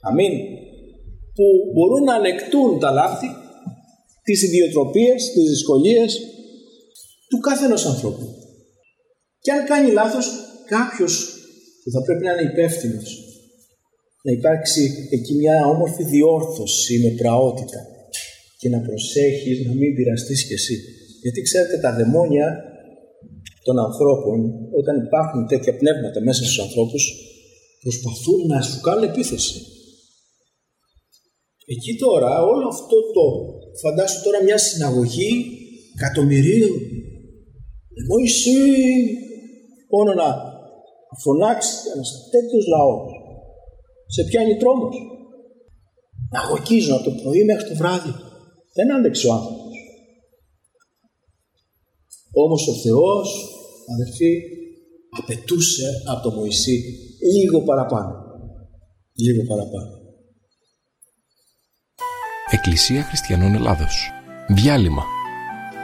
Αμήν. Που μπορούν να ανεκτούν τα λάθη, τις ιδιοτροπίες, τις δυσκολίες του κάθε ενός ανθρώπου. Και αν κάνει λάθος κάποιος που θα πρέπει να είναι υπεύθυνος, να υπάρξει εκεί μια όμορφη διόρθωση με πραότητα και να προσέχεις να μην πειραστείς κι εσύ. Γιατί ξέρετε, τα δαιμόνια των ανθρώπων, όταν υπάρχουν τέτοια πνεύματα μέσα στους ανθρώπους, προσπαθούν να σου κάνουν επίθεση. Εκεί τώρα, όλο αυτό φαντάσου τώρα μια συναγωγή εκατομμυρίων. Εγώ εσύ, μόνο να φωνάξει ένας τέτοιος λαός, σε πιάνει τρόμος. Να αγωγίζουν από το πρωί μέχρι το βράδυ. Δεν άντεξε ο άνθρωπος. Όμως ο Θεός, αδερφοί, απαιτούσε από τον Μωυσή λίγο παραπάνω. Λίγο παραπάνω. Εκκλησία Χριστιανών Ελλάδος. Διάλειμμα.